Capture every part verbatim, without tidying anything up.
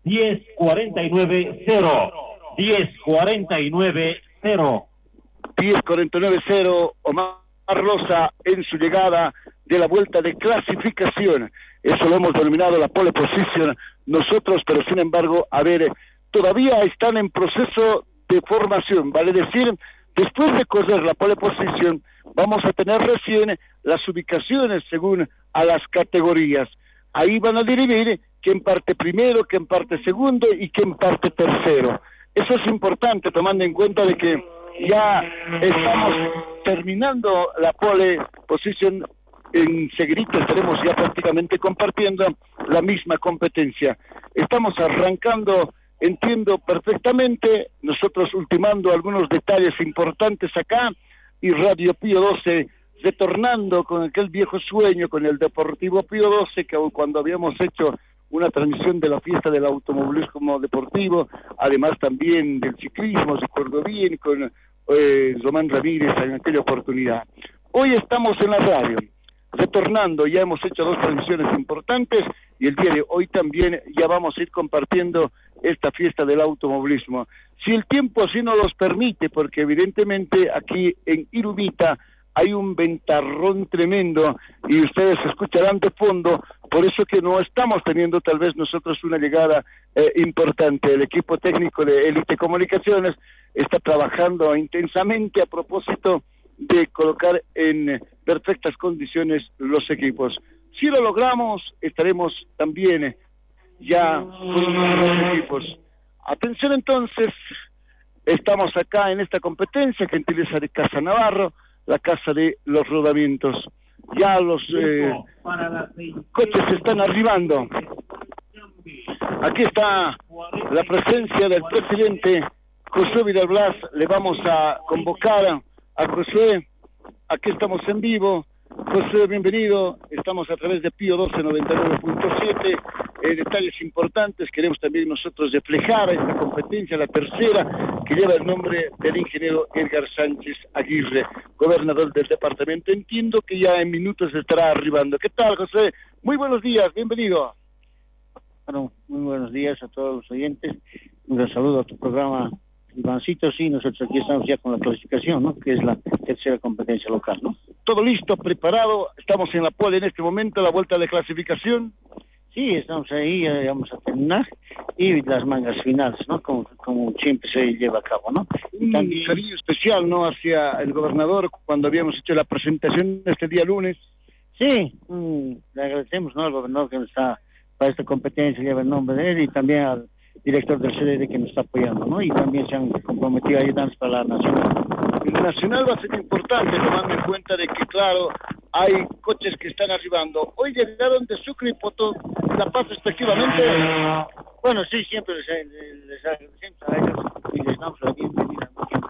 diez cuarenta y nueve cero. diez cuarenta y nueve cero. diez cuarenta y nueve cero, Omar Rosa en su llegada de la vuelta de clasificación. Eso lo hemos denominado la pole position nosotros, pero sin embargo, a ver, todavía están en proceso de formación, vale decir, después de correr la pole position, vamos a tener recién las ubicaciones según a las categorías. Ahí van a dividir quién parte primero, quién parte segundo y quién parte tercero. Eso es importante, tomando en cuenta de que ya estamos terminando la pole position, enseguidito estaremos ya prácticamente compartiendo la misma competencia. Estamos arrancando, entiendo perfectamente, nosotros ultimando algunos detalles importantes acá, y Radio Pío doce retornando con aquel viejo sueño, con el Deportivo Pío doce, que cuando habíamos hecho una transmisión de la fiesta del automovilismo deportivo, además también del ciclismo, recuerdo bien, con eh, Román Ramírez en aquella oportunidad. Hoy estamos en la radio, retornando, ya hemos hecho dos transmisiones importantes, y el día de hoy también ya vamos a ir compartiendo esta fiesta del automovilismo. Si el tiempo así nos los permite, porque evidentemente aquí en Irumita hay un ventarrón tremendo y ustedes escucharán de fondo, por eso que no estamos teniendo tal vez nosotros una llegada eh, importante. El equipo técnico de Élite Comunicaciones está trabajando intensamente a propósito de colocar en perfectas condiciones los equipos. Si lo logramos, estaremos también ya con los equipos. Atención entonces, estamos acá en esta competencia, gentileza de Casa Navarro, la casa de los rodamientos. Ya los eh, coches se están arribando. Aquí está la presencia del presidente Josué Vidal Blas. Le vamos a convocar a Josué. Aquí estamos en vivo. Josué, bienvenido. Estamos a través de Pío doce noventa y nueve punto siete. Eh, detalles importantes queremos también nosotros reflejar esta competencia, la tercera, que lleva el nombre del ingeniero Edgar Sánchez Aguirre, gobernador del departamento. Entiendo que ya en minutos estará arribando. ¿Qué tal, José? Muy buenos días, bienvenido. Bueno, muy buenos días a todos los oyentes. Un gran saludo a tu programa, Ivancito. Sí, nosotros aquí estamos ya con la clasificación, ¿no? Que es la tercera competencia local, ¿no? Todo listo, preparado. Estamos en la pole en este momento, la vuelta de clasificación. Sí, estamos ahí, ya vamos a terminar, y las mangas finales, ¿no? Como, como siempre se lleva a cabo, ¿no? Un también cariño especial, ¿no? Hacia el gobernador cuando habíamos hecho la presentación este día lunes. Sí, mm, le agradecemos, ¿no? Al gobernador que nos está, para esta competencia lleva el nombre de él, y también al director del C D D que nos está apoyando, ¿no? Y también se han comprometido a ayudarnos para la nacional. El nacional va a ser importante, tomando en cuenta de que, claro, hay coches que están arribando. Hoy llegaron de Sucre y Poto, La Paz, respectivamente. Bueno, sí, siempre les, les agradecemos a ellos y les damos la bienvenida.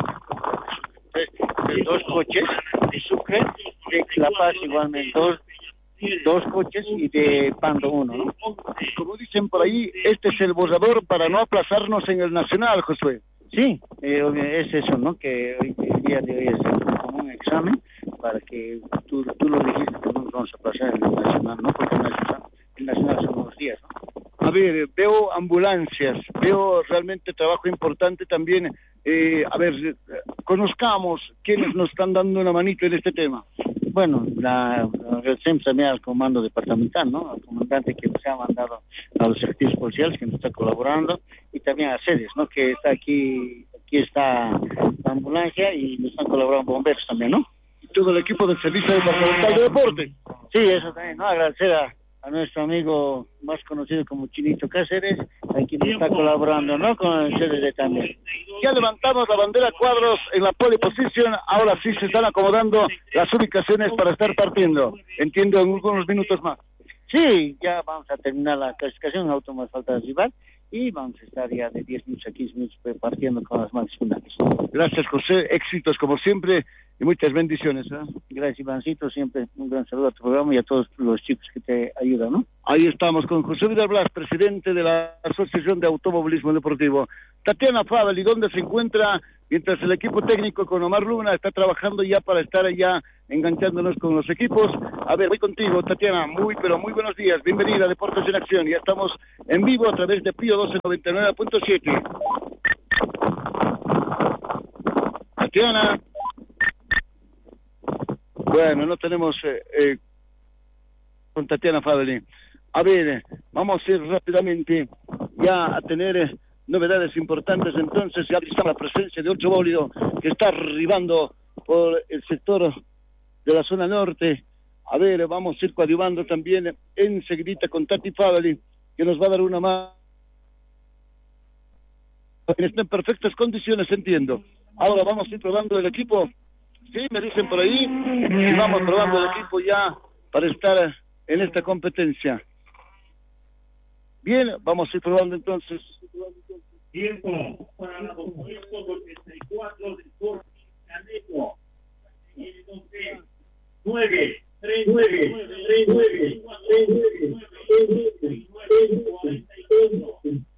De dos coches de Sucre, de La Paz igualmente, dos, dos coches y de Pando uno, ¿no? Como dicen por ahí, este es el borrador para no aplazarnos en el nacional, Josué. Sí, eh, es eso, ¿no? Que hoy, el día de hoy es como un examen para que tú, tú lo dijiste que no nos vamos a pasar en el nacional, ¿no? Porque el nacional, el nacional son unos días, ¿no? A ver, veo ambulancias, veo realmente trabajo importante también. Eh, a ver, conozcamos quiénes nos están dando una manito en este tema. Bueno, la agradecemos también al comando departamental, ¿no? Al comandante que nos ha mandado a los efectivos policiales que nos está colaborando, y también a sedes, ¿no? Que está aquí, aquí está la ambulancia y nos están colaborando bomberos también, ¿no? Y todo el equipo del Servicio Departamental de Deporte. Sí, eso también, ¿no? Agradecer a, a nuestro amigo más conocido como Chinito Cáceres, aquí nos está colaborando, ¿no? Con el C D D también. Ya levantamos la bandera cuadros en la pole position, ahora sí se están acomodando las ubicaciones para estar partiendo. Entiendo, en algunos minutos más. Sí, ya vamos a terminar la clasificación, auto más falta de rival, y vamos a estar ya de diez minutos a quince minutos partiendo con las marcas finales. Gracias, José, éxitos como siempre y muchas bendiciones, ¿eh? Gracias, Ivancito, siempre un gran saludo a tu programa y a todos los chicos que te ayudan, ¿no? Ahí estamos con José Vidal Blas, presidente de la Asociación de Automovilismo Deportivo. Tatiana Fabel, ¿y dónde se encuentra mientras el equipo técnico con Omar Luna está trabajando ya para estar allá enganchándonos con los equipos. A ver, voy contigo, Tatiana. Muy, pero muy buenos días. Bienvenida a Deportes en Acción. Ya estamos en vivo a través de Pío doce noventa y nueve punto siete. Tatiana. Bueno, no tenemos eh, eh, con Tatiana Faveli. A ver, vamos a ir rápidamente ya a tener eh, novedades importantes. Entonces ya está la presencia de otro bólido que está arribando por el sector de la zona norte. A ver, vamos a ir coadyuvando también enseguidita con Tati Faveli, que nos va a dar una más. Está en perfectas condiciones, entiendo. Ahora vamos a ir probando el equipo. Sí, me dicen por ahí. Y vamos probando el equipo ya para estar en esta competencia. Bien, vamos a ir probando entonces. Tiempo para la doscientos ochenta y cuatro de Sporting Caneco. nueve, tres, nueve, tres, nueve, tres, nueve, cuarenta y uno.